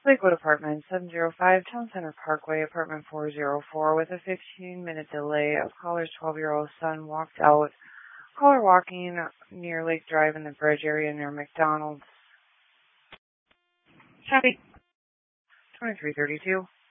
Lakewood Apartments, 705 Town Center Parkway, apartment 404, with a 15-minute delay. A caller's 12-year-old son walked out. Caller walking near Lake Drive in the bridge area near McDonald's. Copy. 2332.